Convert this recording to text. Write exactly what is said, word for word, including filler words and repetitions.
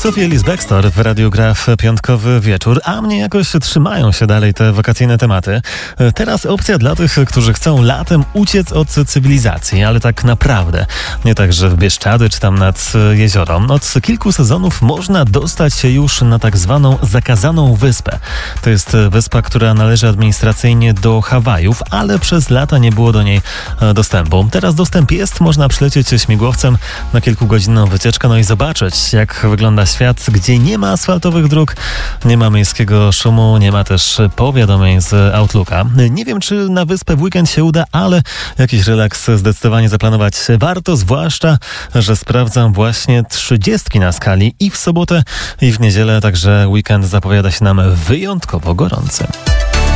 Sophie Ellis Bextor w Radiu Gra w piątkowy wieczór, a mnie jakoś trzymają się dalej te wakacyjne tematy. Teraz opcja dla tych, którzy chcą latem uciec od cywilizacji, ale tak naprawdę. Nie tak, że w Bieszczady czy tam nad jezioro. Od kilku sezonów można dostać się już na tak zwaną zakazaną wyspę. To jest wyspa, która należy administracyjnie do Hawajów, ale przez lata nie było do niej dostępu. Teraz dostęp jest, można przylecieć śmigłowcem na kilkugodzinną wycieczkę, no i zobaczyć, jak wygląda świat, gdzie nie ma asfaltowych dróg, nie ma miejskiego szumu, nie ma też powiadomień z Outlooka. Nie wiem, czy na wyspę w weekend się uda, ale jakiś relaks zdecydowanie zaplanować warto, zwłaszcza, że sprawdzam właśnie trzydziestki na skali i w sobotę, i w niedzielę, także weekend zapowiada się nam wyjątkowo gorący.